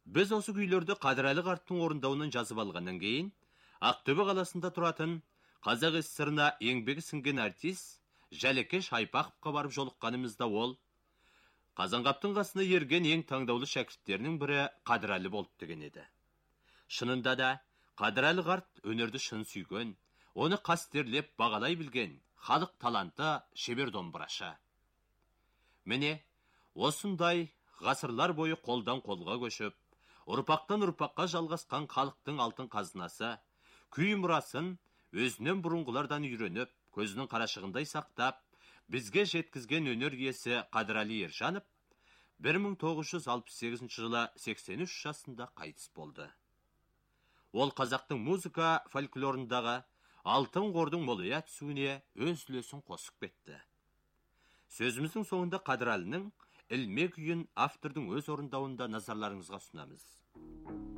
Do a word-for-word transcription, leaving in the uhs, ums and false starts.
Біз осы күйлерді Қадырәлі қарттың орындауынан жазып алғаннан кейін, Ақтөбе қаласында тұратын Қазақ СССР-на еңбегі сіңген артист Жәлекеш Айпақовқа барып жолыққанымызда ол, Қазанғаптың қасына ерген ең таңдаулы шәкірттерінің бірі Қадырәлі болып деген еді. Шынында да, Қадырәлі қарт өнерді шын сүйген, оны қастерлеп бағалай білген, халық таланты шебер домбырашы. Міне, осындай ғасырлар бойы қолдан қолға көшіп, ұрпақтан ұрпаққа жалғасқан халықтың алтын қазынасы, күй мұрасын өзінен бұрынғылардан үйреніп, көзінің қарашығындай сақтап, бізге жеткізген өнер иесі Қадырәлі Ержанов бір мың тоғыз жүз алпыс сегізінші жылы сексен үш жасында қайтыс болды. Ол қазақтың музыка фольклорындағы алтын қордың молая түсуіне өз үлесін қосып кетті. Сөзіміздің соңында Қадырәлінің ілме күйін автордың өз орындауында назарларыңызға ұсынамыз.